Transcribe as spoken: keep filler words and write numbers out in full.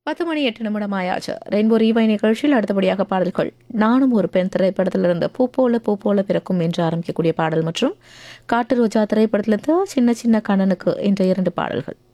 பத்து மணி எட்டு நிமிடம் ஆயாச்சு. ரெயின்போ ரீவை நிகழ்ச்சியில் அடுத்தபடியாக பாடல்கள் நானும் ஒரு பெண் திரைப்படத்திலிருந்து பூ போல பூ போல பிறக்கும் என்று ஆரம்பிக்கக்கூடிய பாடல் மற்றும் காட்டு ரோஜா திரைப்படத்திலிருந்து சின்ன சின்ன கண்ணனுக்கு என்ற இரண்டு பாடல்கள்.